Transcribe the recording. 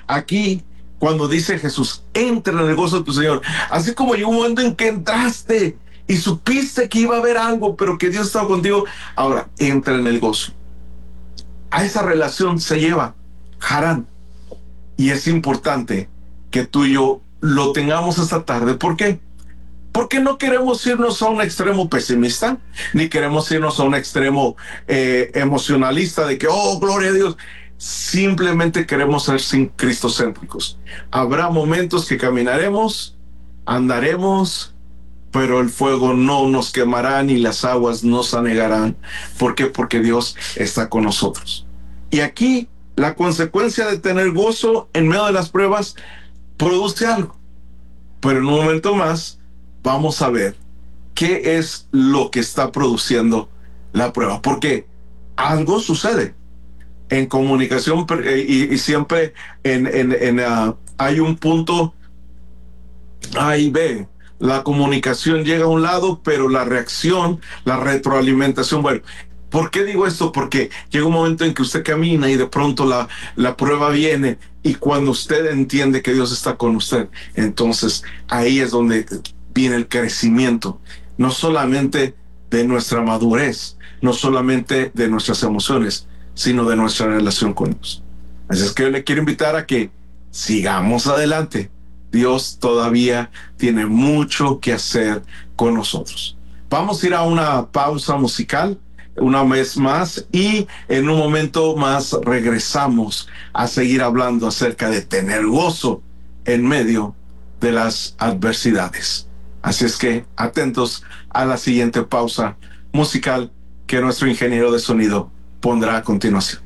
Aquí, cuando dice Jesús, entra en el gozo de tu Señor, así como llegó un momento en que entraste y supiste que iba a haber algo, pero que Dios estaba contigo, ahora entra en el gozo. A esa relación se lleva Harán. Y es importante que tú y yo lo tengamos esta tarde. ¿Por qué? Porque no queremos irnos a un extremo pesimista, ni queremos irnos a un extremo emocionalista de que, oh, gloria a Dios. Simplemente queremos ser sin cristocéntricos. Habrá momentos que caminaremos, andaremos, pero el fuego no nos quemará ni las aguas nos anegarán. ¿Por qué? Porque Dios está con nosotros. Y aquí la consecuencia de tener gozo en medio de las pruebas produce algo. Pero en un momento más vamos a ver qué es lo que está produciendo la prueba. Porque algo sucede en comunicación y siempre hay un punto A y B. La comunicación llega a un lado, pero la reacción, la retroalimentación, bueno, ¿por qué digo esto? Porque llega un momento en que usted camina y de pronto la prueba viene y cuando usted entiende que Dios está con usted, entonces ahí es donde viene el crecimiento, no solamente de nuestra madurez, no solamente de nuestras emociones, sino de nuestra relación con Dios. Así es que yo le quiero invitar a que sigamos adelante. Dios todavía tiene mucho que hacer con nosotros. Vamos a ir a una pausa musical una vez más y en un momento más regresamos a seguir hablando acerca de tener gozo en medio de las adversidades. Así es que atentos a la siguiente pausa musical que nuestro ingeniero de sonido pondrá a continuación.